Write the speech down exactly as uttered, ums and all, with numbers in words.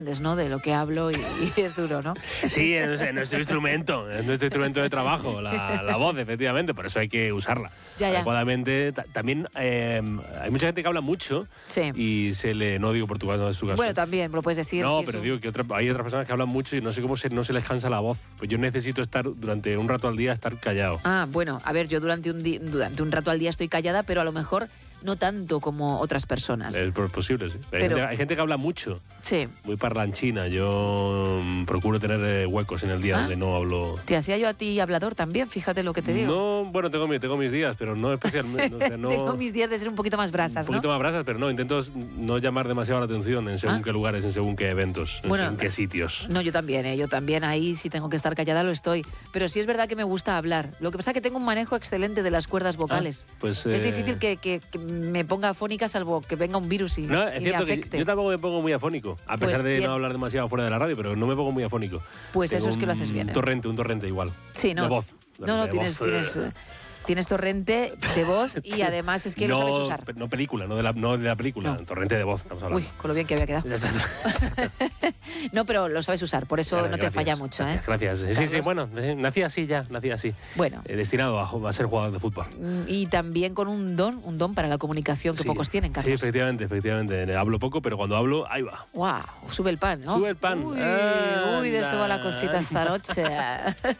¿no? De lo que hablo y, y es duro, ¿no? Sí, es, es nuestro instrumento, es nuestro instrumento de trabajo, la, la voz, efectivamente, por eso hay que usarla ya, ya. adecuadamente. Ta- también eh, hay mucha gente que habla mucho sí. y se le, no digo portugués, no es su caso. Bueno, también, lo puedes decir. No, sí, pero eso. digo que otra, hay otras personas que hablan mucho y no sé cómo se, no se les cansa la voz. Pues yo necesito estar durante un rato al día, estar callado. Ah, bueno, a ver, yo durante un, di- durante un rato al día estoy callada, pero a lo mejor no tanto como otras personas. Es posible, sí. Hay, Pero- gente, hay gente que habla mucho, Sí. muy parlanchina. Yo mm, procuro tener eh, huecos en el día Ah. donde no hablo. Te hacía yo a ti hablador también, fíjate lo que te digo. No, bueno, tengo, mi- tengo mis días, pero no especialmente. No, o sea, no- Tengo mis días de ser un poquito más brasas, un poquito ¿no? más brasas, pero no, intento no llamar demasiado la atención en según Ah. qué lugares, en según qué eventos, en Bueno, según qué sitios. No, yo también, ¿eh? Yo también ahí si tengo que estar callada lo estoy. Pero sí es verdad que me gusta hablar. Lo que pasa es que tengo un manejo excelente de las cuerdas vocales. Ah, pues, Es eh, difícil que, que- que me ponga afónica salvo que venga un virus y, No, y es me cierto que afecte. yo tampoco me pongo muy afónico, a Pues pesar de bien. no hablar demasiado fuera de la radio, pero no me pongo muy afónico. Pues eso Tengo es que lo un haces bien, ¿eh? torrente, un torrente igual. Sí, no. De voz. No, no, de tienes, voz. tienes, eh, tienes torrente de voz y además es que lo no, sabes usar. pe- No película, no de la, no de la película, No. torrente de voz, estamos hablando. Uy, con lo bien que había quedado. Ya está. No, pero lo sabes usar, por eso Ya, no te gracias, falla mucho, ¿eh? Gracias. gracias. Sí, sí, Carlos. bueno, eh, nací así ya, nací así. Bueno. Eh, destinado a, a ser jugador de fútbol. Mm, Y también con un don, un don para la comunicación que Sí, pocos tienen, Sí, Carlos. efectivamente, efectivamente. Eh, Hablo poco, pero cuando hablo, ahí va. Wow, sube el pan, ¿no? Sube el pan. Uy, uy, de eso va la Anda. cosita esta noche.